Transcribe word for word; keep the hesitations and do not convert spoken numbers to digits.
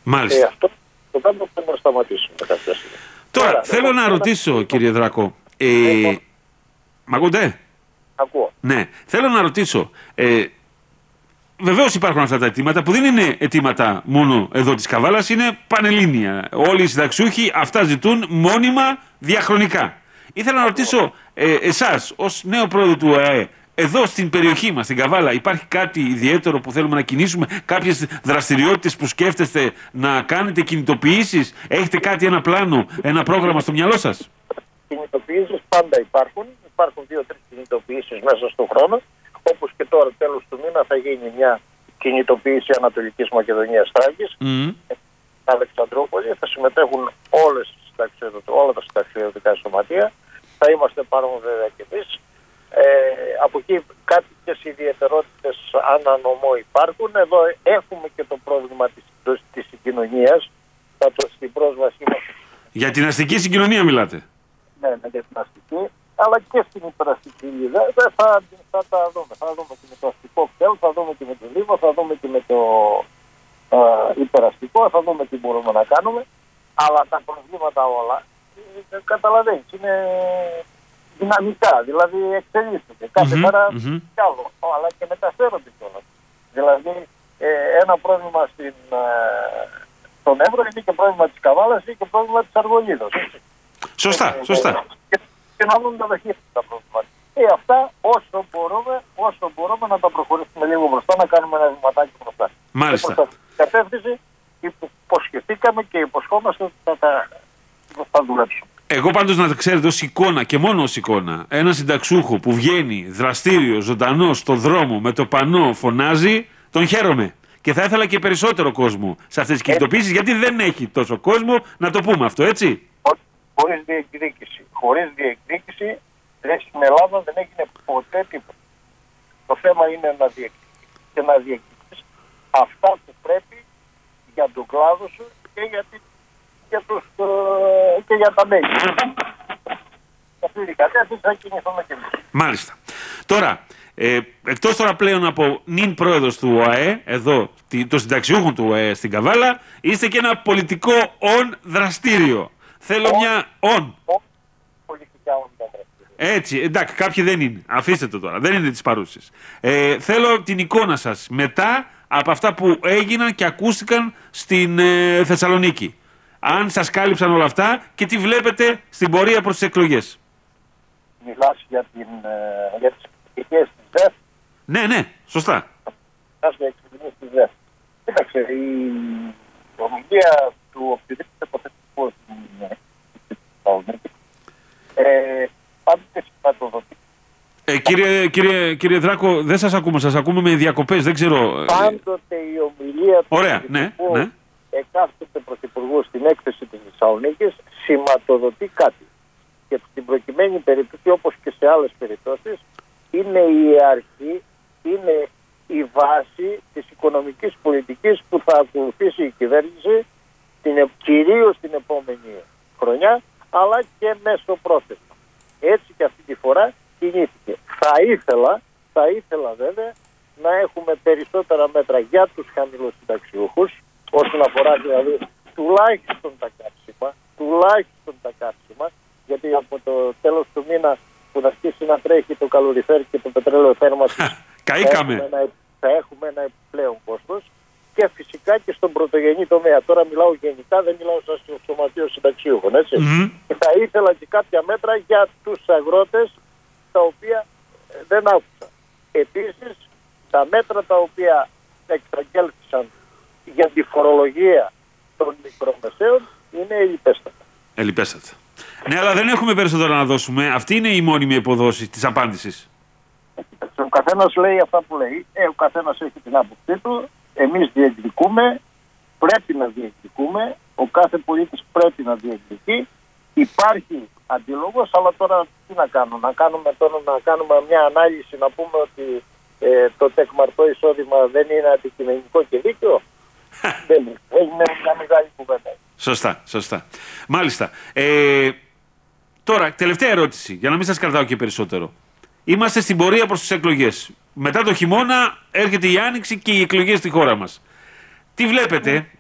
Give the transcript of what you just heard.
Μάλιστα. Ε, αυτό το πράγμα πρέπει να σταματήσουμε κάποια στιγμή. Τώρα, Άρα, θέλω εγώ, να ένα... ρωτήσω, κύριε Δράκο. Ε, εγώ... Μ' ακούτε? Ακούω. Ναι. Θέλω να ρωτήσω. Ε, Βεβαίως υπάρχουν αυτά τα αιτήματα που δεν είναι αιτήματα μόνο εδώ της Καβάλας, είναι πανελλήνια. Όλοι οι συνταξιούχοι αυτά ζητούν μόνιμα διαχρονικά. Ήθελα να ρωτήσω ε, εσάς ως νέο πρόεδρο του ΟΑΕ, εδώ στην περιοχή μας, στην Καβάλα, υπάρχει κάτι ιδιαίτερο που θέλουμε να κινήσουμε, κάποιες δραστηριότητες που σκέφτεστε να κάνετε, κινητοποιήσεις, έχετε κάτι, ένα πλάνο, ένα πρόγραμμα στο μυαλό σας? Κινητοποιήσεις πάντα υπάρχουν. Υπάρχουν δύο-τρεις κινητοποιήσεις μέσα στον χρόνο. Όπως και τώρα, τέλος του μήνα, θα γίνει μια κινητοποίηση Ανατολικής Μακεδονίας Θράκης. Mm. Αλεξανδρούπολη. Θα συμμετέχουν όλες όλα τα συνταξιοδοτικά σωματεία. Θα είμαστε παρόν βέβαια και εμείς. Ε, από εκεί κάποιες ιδιαιτερότητες ανανομώ υπάρχουν. Εδώ έχουμε και το πρόβλημα της, της συγκοινωνίας. Στην πρόσβασή μας. Για την αστική συγκοινωνία μιλάτε? Ναι, ναι, για την αστική. Αλλά και στην υπεραστική λίδα θα, θα τα δούμε. Θα δούμε και με το αστικό κτέλ, θα δούμε και με το Λίβο, θα δούμε και με το α, υπεραστικό, θα δούμε τι μπορούμε να κάνουμε. Αλλά τα προβλήματα όλα, ε, καταλαβαίνεις, είναι δυναμικά, δηλαδή εξελίσσονται. Κάθε mm-hmm, μέρα mm-hmm. κι άλλο, αλλά και μεταφέρονται κιόλας. Δηλαδή ε, ένα πρόβλημα στην, ε, στον Εύρο είναι και πρόβλημα της Καβάλας, είναι και πρόβλημα της Αργολίδος. Σωστά, ε, σωστά. Ε, και να δούμε τα δαχεία τα προβλήματα. Ε, αυτά όσο μπορούμε, όσο μπορούμε να τα προχωρήσουμε λίγο μπροστά, να κάνουμε ένα βηματάκι μπροστά. Μάλιστα. Και κατεύθυνση υποσχεθήκαμε και υποσχόμαστε ότι θα τα θα δουλέψουμε. Εγώ πάντως να ξέρετε ως εικόνα και μόνο ως εικόνα, ένα συνταξούχο που βγαίνει δραστήριο, ζωντανό στο δρόμο με το πανό φωνάζει, τον χαίρομαι. Και θα ήθελα και περισσότερο κόσμο σε αυτές τις κινητοποιήσεις, γιατί δεν έχει τόσο κόσμο, να το πούμε αυτό, έτσι. Χωρίς διεκδίκηση. Χωρίς διεκδίκηση στην Ελλάδα δεν έγινε ποτέ τίποτα. Το θέμα είναι να διεκδικήσεις και να διεκδικήσεις αυτά που πρέπει για τον κλάδο σου και για, τη, για, τους, και για τα μέλη. Αυτή την κατεύθυνση θα κινηθούμε και εμείς. Μάλιστα. Τώρα, ε, εκτός τώρα πλέον από νυν πρόεδρος του ΟΑΕ, εδώ, το συνταξιούχο του ΟΑΕ στην Καβάλα, είστε και ένα πολιτικό ον δραστήριο. Θέλω on, μια on. Πολιτικά on δραστήριο. Έτσι, εντάξει, κάποιοι δεν είναι. Αφήστε το τώρα, δεν είναι τις παρούσες. Ε, θέλω την εικόνα σας μετά από αυτά που έγιναν και ακούστηκαν στην ε, Θεσσαλονίκη. Αν σας κάλυψαν όλα αυτά και τι βλέπετε στην πορεία προς τις εκλογές. Μιλάς για, την, ε, για τις εξελιγές της ΔΕΦ. Ναι, ναι, σωστά. Μιλάς για εξελιγές της ΔΕΦ. Κοίταξε, η ομιλία του οποιοδήποτε υποθετικού στην Θεσσαλονίκη ε, πάντοτε σηματοδοτεί. Ε, κύριε, κύριε, κύριε Δράκο, δεν σας ακούμε, σας ακούμε με διακοπές, δεν ξέρω. Πάντοτε η ομιλία του Ωραία, ναι, ναι. εκάστοτε πρωθυπουργού στην έκθεση της Θεσσαλονίκης σηματοδοτεί κάτι. Και στην προκειμένη περίπτωση, όπως και σε άλλες περιπτώσεις, είναι η αρχή, είναι η βάση της οικονομικής πολιτικής που θα ακολουθήσει η κυβέρνηση την, κυρίως την επόμενη χρονιά, αλλά και μεσοπρόθεσμα. Έτσι και αυτή τη φορά κινήθηκε. Θα ήθελα, θα ήθελα βέβαια να έχουμε περισσότερα μέτρα για τους χαμηλοσυνταξιούχους, όσον αφορά δηλαδή τουλάχιστον τα κάψιμα, τουλάχιστον τα κάψιμα, γιατί από το τέλος του μήνα που θα αρχίσει να τρέχει το καλοριφέρ και το πετρέλαιο θέρμανσης θα, θα έχουμε ένα επιπλέον κόστος, και φυσικά και στον πρωτογενή τομέα. Τώρα μιλάω γενικά, δεν μιλάω σαν σωματείο συνταξιούχων, έτσι. Mm-hmm. Και θα ήθελα και κάποια μέτρα για τους αγρότες, τα οποία δεν άκουσα. Επίσης, τα μέτρα τα οποία εξαγγέλθησαν για τη φορολογία των μικρομεσαίων είναι ελιπέστατα. Ελιπέστατα. Ναι, αλλά δεν έχουμε περισσότερο να δώσουμε. Αυτή είναι η μόνιμη υποδόση της απάντησης. Ο καθένας λέει αυτά που λέει. Ε, ο καθένας έχει την άποψή του. Εμείς διεκδικούμε. Πρέπει να διεκδικούμε. Ο κάθε πολίτης πρέπει να διεκδικεί. Υπάρχει αντίλογος, αλλά τώρα τι να κάνουμε. Να κάνουμε τώρα να κάνουμε μια ανάλυση, να πούμε ότι ε, το τεκμαρτό εισόδημα δεν είναι αντικειμενικό και δίκαιο. Δεν είναι. Είναι μια μεγάλη κουβέντα. Σωστά, σωστά. Μάλιστα. Ε, τώρα, τελευταία ερώτηση, για να μην σας κρατάω και περισσότερο. Είμαστε στην πορεία προς τις εκλογές. Μετά το χειμώνα έρχεται η Άνοιξη και οι εκλογές στη χώρα μας. Τι βλέπετε,